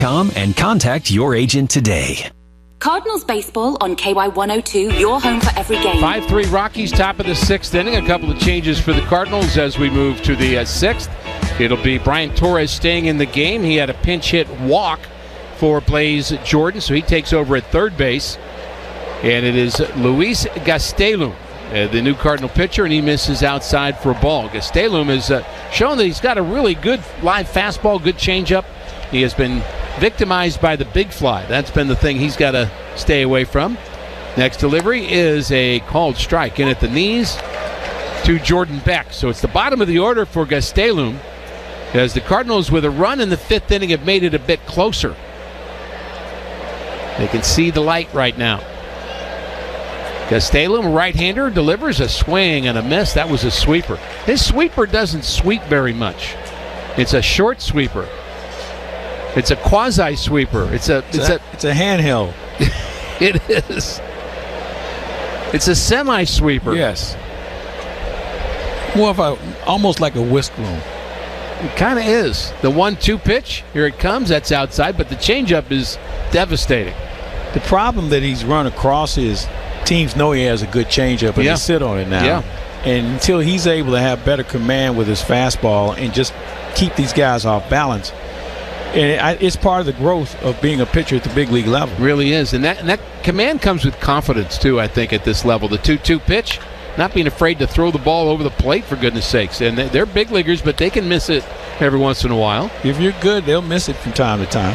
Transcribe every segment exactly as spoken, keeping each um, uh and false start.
Com and contact your agent today. Cardinals baseball on K Y one oh two, your home for every game. five three Rockies, top of the sixth inning. A couple of changes for the Cardinals as we move to the uh, sixth. It'll be Brian Torres staying in the game. He had a pinch hit walk for Blaze Jordan, so he takes over at third base. And it is Luis Gastelum, uh, the new Cardinal pitcher, and he misses outside for a ball. Gastelum has uh, shown that he's got a really good live fastball, good changeup. He has been victimized by the big fly. That's been the thing he's got to stay away from. Next delivery is a called strike in at the knees to Jordan Beck. So it's the bottom of the order for Gastelum, as the Cardinals with a run in the fifth inning have made it a bit closer. They can see the light right now. Gastelum, right-hander, delivers a swing and a miss. That was a sweeper. His sweeper doesn't sweep very much. It's a short sweeper. It's a quasi-sweeper. It's a it's, it's a, a it's a handheld. It is. It's a semi-sweeper. Yes. More of a almost like a whisk broom. It kind of is. The one two pitch, here it comes. That's outside, but the changeup is devastating. The problem that he's run across is teams know he has a good changeup, and yeah. they sit on it now. Yeah. And until he's able to have better command with his fastball and just keep these guys off balance. And it's part of the growth of being a pitcher at the big league level. Really is. And that, and that command comes with confidence, too, I think, at this level. The two two pitch, not being afraid to throw the ball over the plate, for goodness sakes. And they're big leaguers, but they can miss it every once in a while. If you're good, they'll miss it from time to time.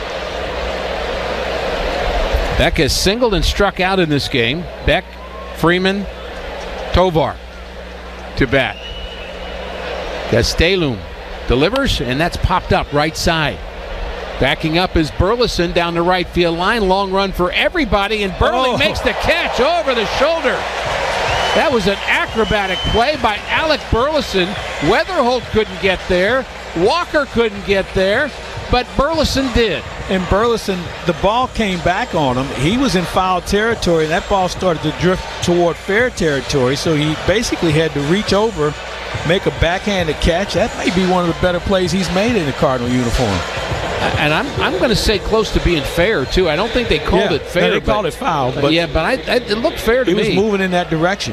Beck has singled and struck out in this game. Beck, Freeman, Tovar to bat. Gastelum delivers, and that's popped up right side. Backing up is Burleson down the right field line. Long run for everybody, and Burley oh. makes the catch over the shoulder. That was an acrobatic play by Alec Burleson. Weatherholt couldn't get there. Walker couldn't get there, but Burleson did. And Burleson, the ball came back on him. He was in foul territory, and that ball started to drift toward fair territory, so he basically had to reach over, make a backhanded catch. That may be one of the better plays he's made in the Cardinal uniform. And I'm I'm going to say close to being fair, too. I don't think they called yeah, it fair. No, they but, called it foul. But yeah, but I, I, it looked fair to he me. He was moving in that direction.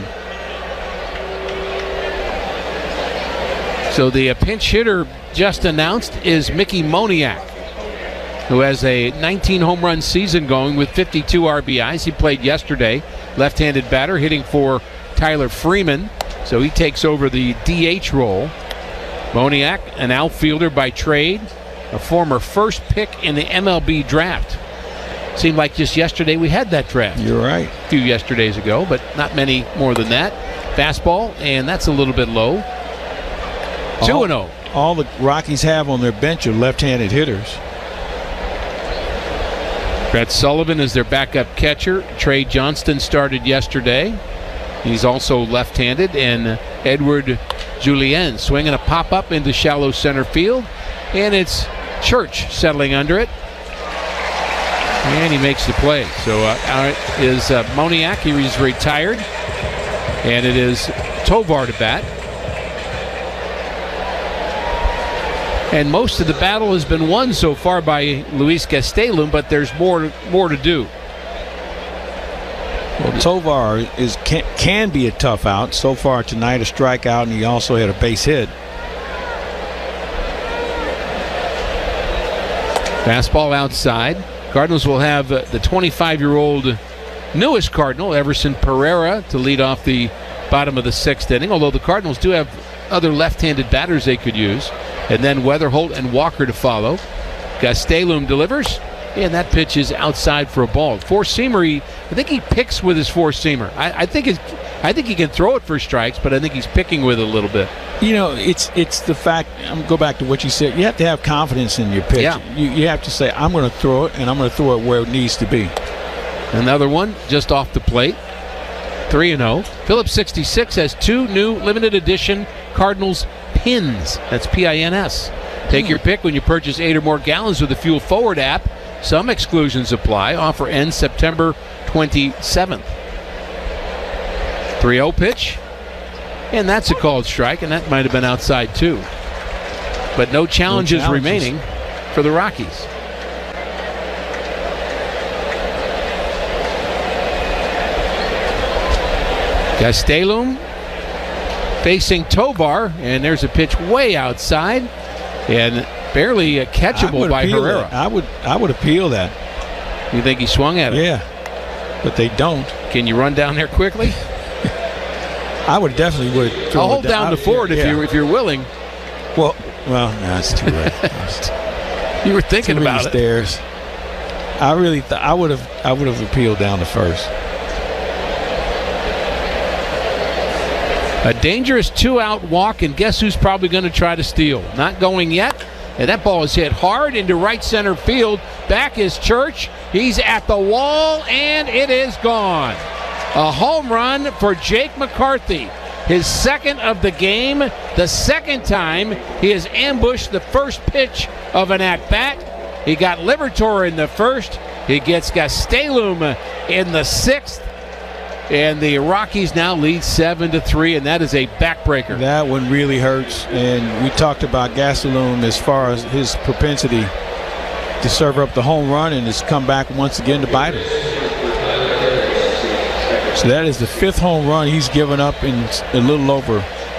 So the uh, pinch hitter just announced is Mickey Moniak, who has a nineteen home run season going with fifty-two R B Is. He played yesterday. Left-handed batter hitting for Tyler Freeman. So he takes over the D H role. Moniak, an outfielder by trade, a former first pick in the M L B draft. Seemed like just yesterday we had that draft. You're right. A few yesterdays ago, but not many more than that. Fastball, and that's a little bit low. two and oh. All the Rockies have on their bench are left-handed hitters. Brett Sullivan is their backup catcher. Trey Johnston started yesterday. He's also left-handed. And Edward Julien swinging a pop-up into shallow center field. And it's Church settling under it. And he makes the play. So uh, out is uh, Moniak. He's retired. And it is Tovar to bat. And most of the battle has been won so far by Luis Gastelum, but there's more more to do. Well, Tovar is can, can be a tough out. So far tonight, a strikeout, and he also had a base hit. Fastball outside. Cardinals will have uh, the twenty-five-year-old newest Cardinal, Everson Pereira, to lead off the bottom of the sixth inning, although the Cardinals do have other left-handed batters they could use. And then Weatherholt and Walker to follow. Gastelum delivers, and that pitch is outside for a ball. Four-seamer, he, I think he picks with his four-seamer. I, I think it's, I think he can throw it for strikes, but I think he's picking with it a little bit. You know, it's it's the fact. I'm going to go back to what you said. You have to have confidence in your pitch. Yeah. You, you have to say, I'm going to throw it, and I'm going to throw it where it needs to be. Another one just off the plate. three and oh. Phillips sixty-six has two new limited edition Cardinals pins. That's P I N S. Take your pick when you purchase eight or more gallons with the Fuel Forward app. Some exclusions apply. Offer ends September twenty-seventh. three oh pitch. And that's a called strike, and that might have been outside too. But no challenges, no challenges remaining for the Rockies. Gastelum facing Tovar, and there's a pitch way outside and barely uh, catchable by Herrera. That. I would I would appeal that. You think he swung at it? Yeah, but they don't. Can you run down there quickly? I would definitely would. I'll hold down the fort if yeah. you if you're willing. Well, well, no, it's too late. You were thinking too many about stairs. it. I really, th- I would have, I would have appealed down to first. A dangerous two-out walk, and guess who's probably going to try to steal? Not going yet, and that ball is hit hard into right center field. Back is Church. He's at the wall, and it is gone. A home run for Jake McCarthy. His second of the game, the second time he has ambushed the first pitch of an at-bat. He got Liberatore in the first. He gets Gastelum in the sixth. And the Rockies now lead seven to three, and that is a backbreaker. That one really hurts. And we talked about Gastelum as far as his propensity to serve up the home run, and it's come back once again to bite him. So that is the fifth home run he's given up in a little over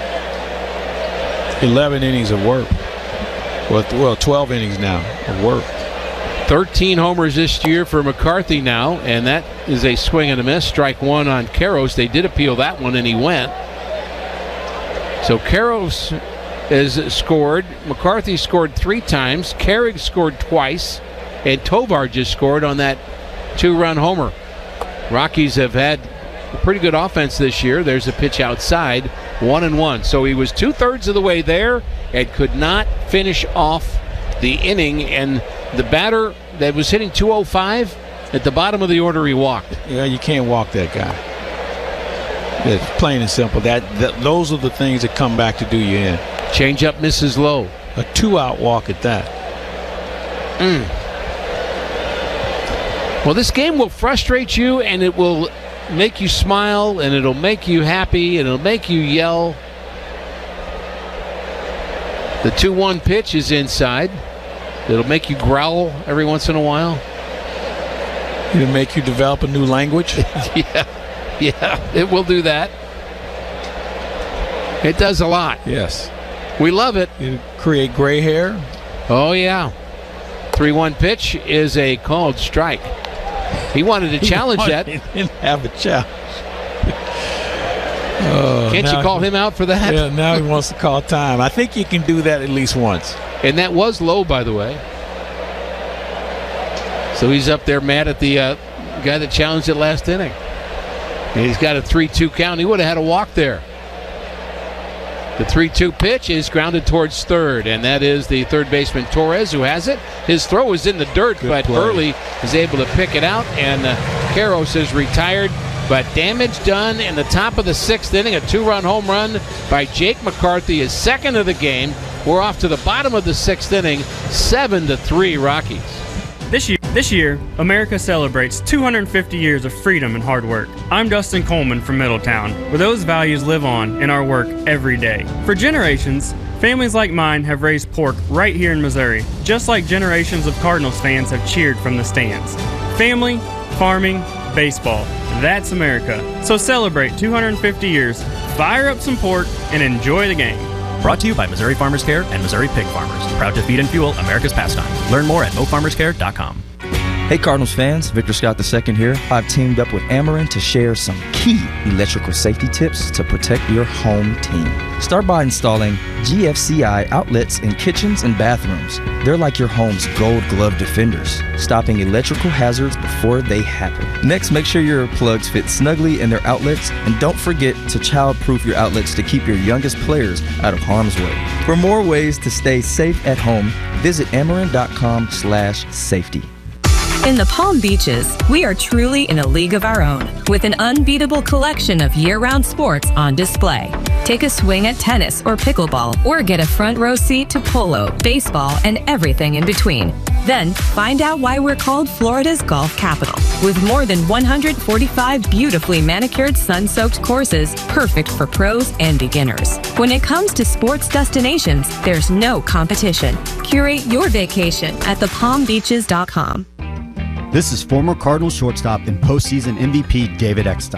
eleven innings of work. Well, well, twelve innings now of work. thirteen homers this year for McCarthy now, and that is a swing and a miss. Strike one on Karros. They did appeal that one, and he went. So Karros has scored. McCarthy scored three times. Carrick scored twice, and Tovar just scored on that two-run homer. Rockies have had a pretty good offense this year. There's a pitch outside, one and one. So he was two-thirds of the way there and could not finish off the inning, and the batter that was hitting two oh five at the bottom of the order, he walked. Yeah, you can't walk that guy. It's plain and simple. That, that those are the things that come back to do you in. Change up misses low. A two-out walk at that. Mm. Well, this game will frustrate you, and it will make you smile, and it'll make you happy, and it'll make you yell. The two one pitch is inside. It'll make you growl every once in a while. It'll make you develop a new language. yeah, yeah, it will do that. It does a lot. Yes. We love it. It'll create gray hair. Oh, yeah. three one pitch is a called strike. He wanted to challenge he that. He didn't have a challenge. uh, Can't you call him out for that? Yeah, now he wants to call time. I think you can do that at least once. And that was low, by the way. So he's up there mad at the uh, guy that challenged it last inning. And he's got a three two count. He would have had a walk there. The three two pitch is grounded towards third, and that is the third baseman Torres who has it. His throw is in the dirt, Good but play. Early is able to pick it out, and uh, Karros is retired. But damage done in the top of the sixth inning. A two-run home run by Jake McCarthy, his second of the game. We're off to the bottom of the sixth inning, seven to three Rockies. This year, this year, America celebrates two hundred fifty years of freedom and hard work. I'm Dustin Coleman from Middletown, where those values live on in our work every day. For generations, families like mine have raised pork right here in Missouri, just like generations of Cardinals fans have cheered from the stands. Family, farming, baseball, that's America. So celebrate two hundred fifty years, fire up some pork, and enjoy the game. Brought to you by Missouri Farmers Care and Missouri Pig Farmers. Proud to feed and fuel America's pastime. Learn more at mo farmers care dot com. Hey Cardinals fans, Victor Scott the second here. I've teamed up with Ameren to share some key electrical safety tips to protect your home team. Start by installing G F C I outlets in kitchens and bathrooms. They're like your home's gold glove defenders, stopping electrical hazards before they happen. Next, make sure your plugs fit snugly in their outlets, and don't forget to child-proof your outlets to keep your youngest players out of harm's way. For more ways to stay safe at home, visit ameren dot com slash safety. In the Palm Beaches, we are truly in a league of our own, with an unbeatable collection of year-round sports on display. Take a swing at tennis or pickleball, or get a front row seat to polo, baseball, and everything in between. Then, find out why we're called Florida's golf capital, with more than one hundred forty-five beautifully manicured, sun-soaked courses, perfect for pros and beginners. When it comes to sports destinations, there's no competition. Curate your vacation at the palm beaches dot com. This is former Cardinals shortstop and postseason M V P David Eckstein.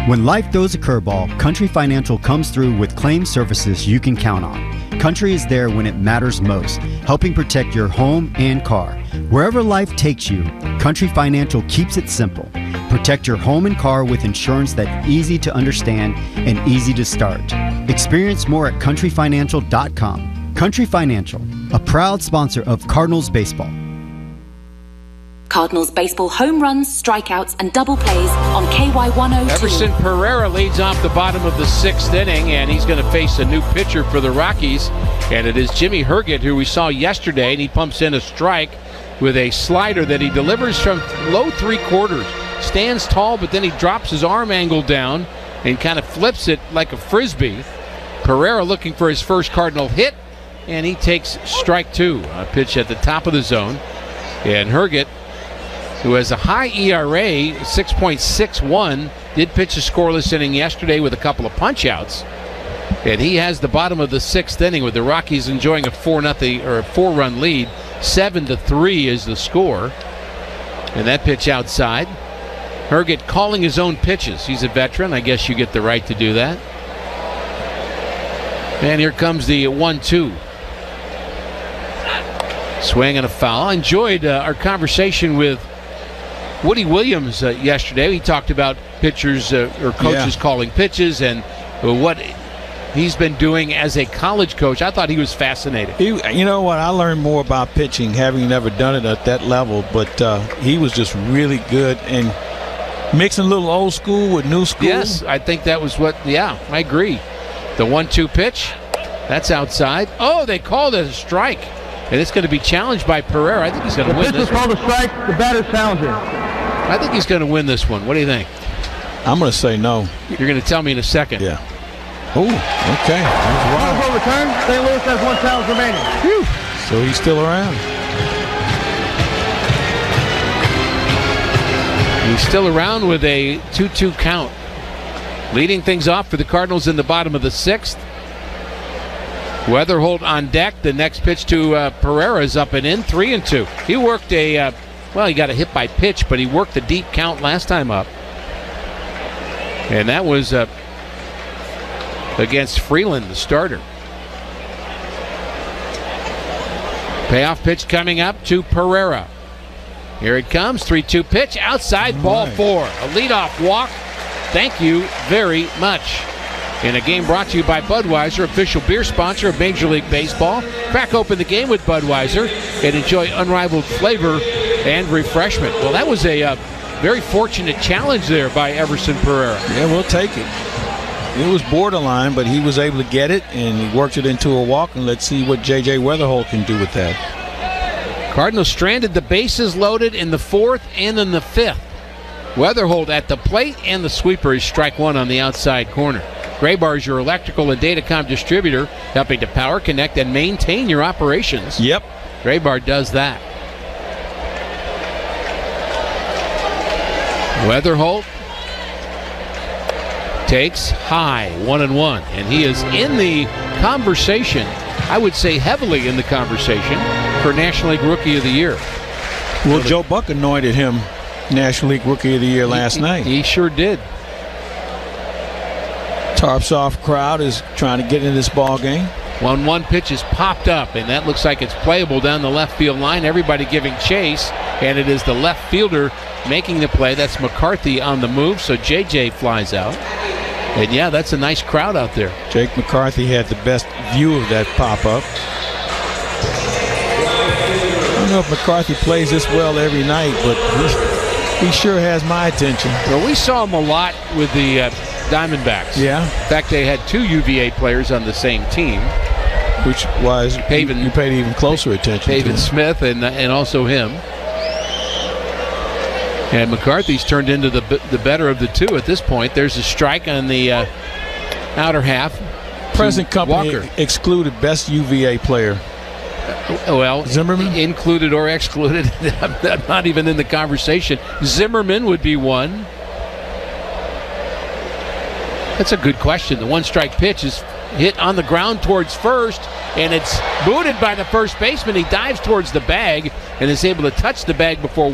When life throws a curveball, Country Financial comes through with claim services you can count on. Country is there when it matters most, helping protect your home and car. Wherever life takes you, Country Financial keeps it simple. Protect your home and car with insurance that's easy to understand and easy to start. Experience more at country financial dot com. Country Financial, a proud sponsor of Cardinals baseball. Cardinals baseball home runs, strikeouts, and double plays on K Y one oh two. Everson Pereira leads off the bottom of the sixth inning, and he's going to face a new pitcher for the Rockies. And it is Jimmy Herget, who we saw yesterday, and he pumps in a strike with a slider that he delivers from low three quarters. Stands tall, but then he drops his arm angle down and kind of flips it like a frisbee. Pereira looking for his first Cardinal hit, and he takes strike two. A pitch at the top of the zone. And Herget, who has a high E R A, six point six one, did pitch a scoreless inning yesterday with a couple of punch-outs. And he has the bottom of the sixth inning with the Rockies enjoying a four nothing or a four-run lead. Seven to three is the score. And that pitch outside. Herget calling his own pitches. He's a veteran. I guess you get the right to do that. And here comes the one two. Swing and a foul. I enjoyed uh, our conversation with Woody Williams uh, yesterday. He talked about pitchers uh, or coaches yeah. calling pitches and uh, what he's been doing as a college coach. I thought he was fascinating. He, you know what? I learned more about pitching having never done it at that level, but uh, he was just really good and mixing a little old school with new school. Yes, I think that was what, yeah, I agree. The one two pitch, that's outside. Oh, they called it a strike. And it's going to be challenged by Pereira. I think he's going to win this one. The pitch is called a strike. The batter's challenging. I think he's going to win this one. What do you think? I'm going to say no. You're going to tell me in a second. Yeah. Oh, okay. Wow. Return. Saint Louis has one challenge remaining. Whew. So he's still around. He's still around with a two two count. Leading things off for the Cardinals in the bottom of the sixth. Weatherholt on deck. The next pitch to uh, Pereira is up and in, three and two. He worked a, uh, well, he got a hit by pitch, but he worked the deep count last time up. And that was uh, against Freeland, the starter. Payoff pitch coming up to Pereira. Here it comes, three two pitch, outside, ball four. A leadoff walk. Thank you very much. In a game brought to you by Budweiser, official beer sponsor of Major League Baseball. Crack open the game with Budweiser and enjoy unrivaled flavor and refreshment. Well, that was a uh, very fortunate challenge there by Everson Pereira. Yeah, we'll take it. It was borderline, but he was able to get it, and he worked it into a walk, and let's see what J J Weatherholt can do with that. Cardinals stranded the bases loaded in the fourth and in the fifth. Weatherholt at the plate, and the sweeper is strike one on the outside corner. Graybar is your electrical and datacom distributor, helping to power, connect, and maintain your operations. Yep. Graybar does that. Weatherholt takes high, one and one, and he is in the conversation, I would say heavily in the conversation, for National League Rookie of the Year. Well, so Joe Buck anointed him National League Rookie of the Year last he, night. He sure did. Tarps off crowd is trying to get in this ball game. One one pitch is popped up, and that looks like it's playable down the left field line. Everybody giving chase, and it is the left fielder making the play. That's McCarthy on the move, so J J flies out. And yeah, that's a nice crowd out there. Jake McCarthy had the best view of that pop-up. I don't know if McCarthy plays this well every night, but he, he sure has my attention. Well, we saw him a lot with the uh, Diamondbacks. Yeah. In fact, they had two U V A players on the same team. Which was, Pavin, you paid even closer attention Pavin to Smith and, and also him. And McCarthy's turned into the the better of the two at this point. There's a strike on the uh, outer half. Present company Walker. excluded best U V A player. Well, Zimmerman? Included or excluded. I'm not even in the conversation. Zimmerman would be one. That's a good question. The one strike pitch is hit on the ground towards first, and it's booted by the first baseman. He dives towards the bag and is able to touch the bag before